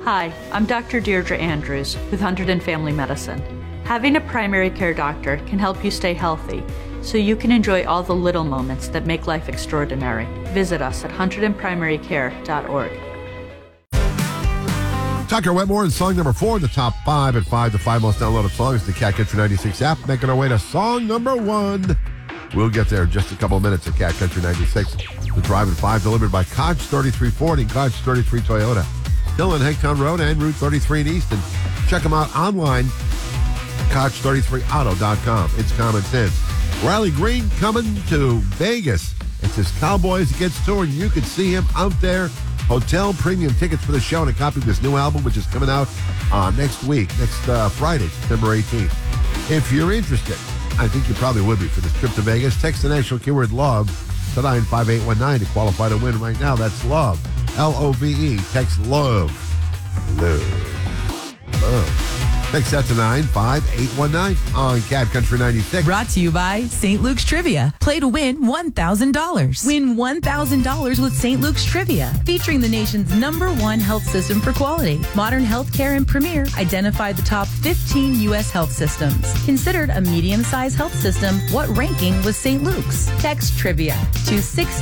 Hi, I'm Dr. Deirdre Andrews with Hunterdon Family Medicine. Having a primary care doctor can help you stay healthy, so you can enjoy all the little moments that make life extraordinary. Visit us at hunterdonprimarycare.org. Tucker Wetmore in song number 4 in the top 5 at 5, the 5 most downloaded songs, the Cat Country 96 app. Making our way to song number 1. We'll get there in just a couple of minutes at Cat Country 96. The Drive at 5 delivered by Koch 33 Ford and Koch 33 Toyota. Still on Hangtown Road and Route 33 in Easton. Check them out online, Koch33auto.com. It's common sense. Riley Green coming to Vegas. It's his Cowboys Against Tour, and you can see him out there. Hotel premium tickets for the show and a copy of his new album, which is coming out next Friday, September 18th. If you're interested, I think you probably would be for this trip to Vegas. Text the national keyword LOVE to 95819 to qualify to win right now. That's LOVE, L-O-V-E. Text LOVE. Love. Text that to 95819 on Cat Country 96. Brought to you by St. Luke's Trivia. Play to win $1,000. Win $1,000 with St. Luke's Trivia, featuring the nation's #1 health system for quality. Modern Healthcare and Premier identified the top 15 U.S. health systems. Considered a medium-sized health system, what ranking was St. Luke's? Text Trivia to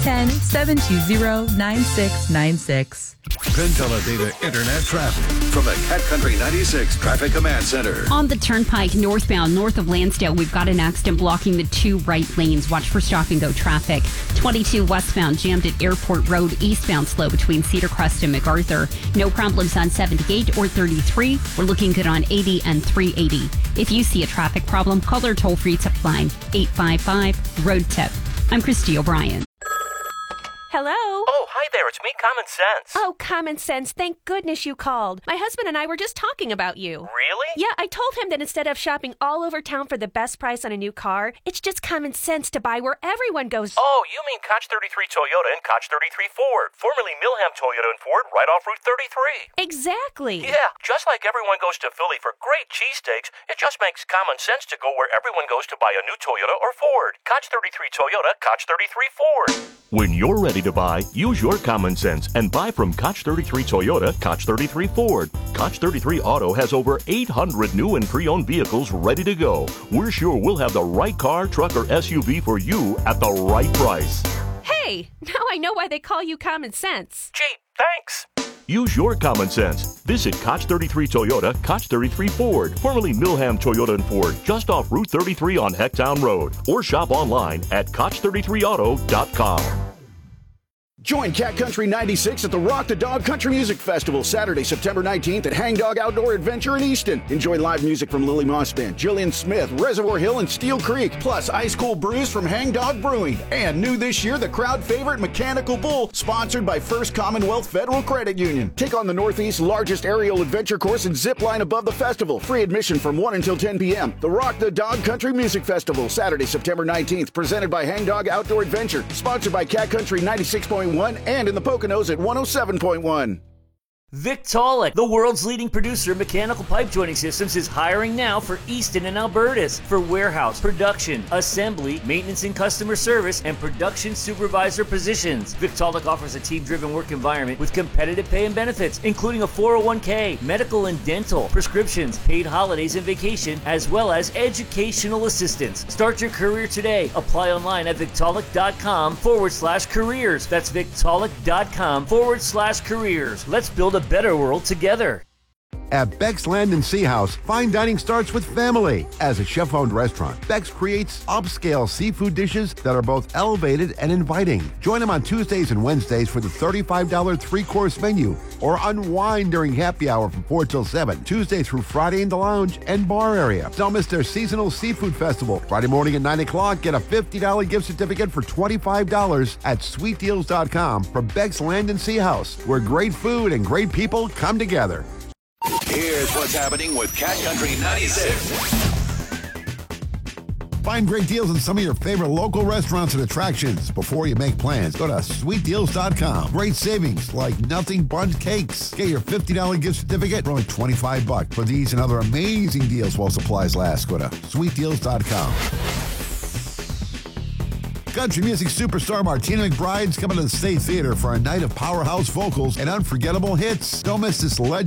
610-720-9696. Penn Teledata Internet traffic from the Cat Country 96 Traffic Command Center. On the Turnpike northbound, north of Lansdale, we've got an accident blocking the 2 right lanes. Watch for stop-and-go traffic. 22 westbound jammed at Airport Road, eastbound slow between Cedar Crest and MacArthur. No problems on 78 or 33. We're looking good on 80 and 380. If you see a traffic problem, call our toll-free tip line, 855-ROAD-TIP. I'm Christy O'Brien. Hello? Oh, hi there. It's me, Common Sense. Oh, Common Sense. Thank goodness you called. My husband and I were just talking about you. Really? Yeah, I told him that instead of shopping all over town for the best price on a new car, it's just common sense to buy where everyone goes. Oh, you mean Koch 33 Toyota and Koch 33 Ford, formerly Milham Toyota and Ford, right off Route 33. Exactly. Yeah, just like everyone goes to Philly for great cheesesteaks, it just makes common sense to go where everyone goes to buy a new Toyota or Ford. Koch 33 Toyota, Koch 33 Ford. When you're ready to buy, use your common sense and buy from Koch 33 Toyota, Koch 33 Ford. Koch 33 Auto has over 800 new and pre-owned vehicles ready to go. We're sure we'll have the right car, truck, or SUV for you at the right price. Hey, now I know why they call you Common Sense. Gee, thanks. Use your common sense. Visit Koch 33 Toyota, Koch 33 Ford, formerly Milham Toyota and Ford, just off Route 33 on Hecktown Road, or shop online at Koch33auto.com. Join Cat Country 96 at the Rock the Dog Country Music Festival, Saturday, September 19th at Hang Dog Outdoor Adventure in Easton. Enjoy live music from Lily Moss Band, Jillian Smith, Reservoir Hill, and Steel Creek, plus ice cold brews from Hang Dog Brewing. And new this year, the crowd favorite Mechanical Bull, sponsored by First Commonwealth Federal Credit Union. Take on the Northeast's largest aerial adventure course and zip line above the festival. Free admission from 1 until 10 p.m. The Rock the Dog Country Music Festival, Saturday, September 19th, presented by Hang Dog Outdoor Adventure, sponsored by Cat Country 96.1 and in the Poconos at 107.1. Victaulic, the world's leading producer of mechanical pipe joining systems, is hiring now for Easton and Albertus for warehouse, production, assembly, maintenance and customer service, and production supervisor positions. Victaulic offers a team-driven work environment with competitive pay and benefits, including a 401k, medical and dental, prescriptions, paid holidays and vacation, as well as educational assistance. Start your career today. Apply online at Victaulic.com/careers. That's Victaulic.com/careers. Let's build a better world together. At Beck's Land and Sea House, fine dining starts with family. As a chef-owned restaurant, Beck's creates upscale seafood dishes that are both elevated and inviting. Join them on Tuesdays and Wednesdays for the $35 three-course menu, or unwind during happy hour from 4 till 7, Tuesday through Friday in the lounge and bar area. Don't miss their seasonal seafood festival. Friday morning at 9 o'clock, get a $50 gift certificate for $25 at sweetdeals.com from Beck's Land and Sea House, where great food and great people come together. Here's what's happening with Cat Country 96. Find great deals on some of your favorite local restaurants and attractions. Before you make plans, go to sweetdeals.com. Great savings like nothing but cakes. Get your $50 gift certificate for only $25 for these and other amazing deals while supplies last. Go to sweetdeals.com. Country music superstar Martina McBride's coming to the State Theater for a night of powerhouse vocals and unforgettable hits. Don't miss this legend.